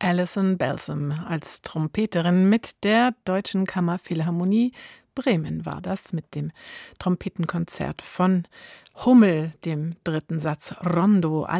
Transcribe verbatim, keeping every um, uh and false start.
Alison Balsom als Trompeterin mit der Deutschen Kammerphilharmonie Bremen war das mit dem Trompetenkonzert von Hummel, dem dritten Satz Rondo